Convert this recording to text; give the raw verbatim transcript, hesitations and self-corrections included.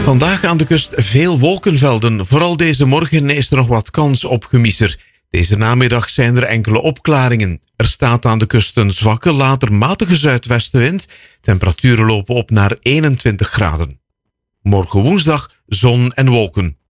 Vandaag aan de kust veel wolkenvelden. Vooral deze morgen is er nog wat kans op gemiezer. Deze namiddag zijn er enkele opklaringen. Er staat aan de kust een zwakke, later matige zuidwestenwind. Temperaturen lopen op naar eenentwintig graden. Morgen woensdag zon en wolken.